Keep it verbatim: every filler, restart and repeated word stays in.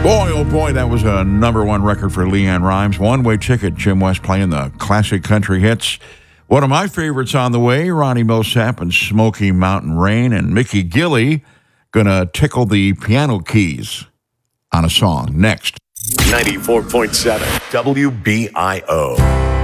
Boy, oh boy, that was a number one record for LeAnn Rimes. One-way ticket, Jim West playing the classic country hits. One of my favorites on the way, Ronnie Milsap and Smoky Mountain Rain, and Mickey Gilley going to tickle the piano keys on a song. Next. ninety-four point seven W B I O.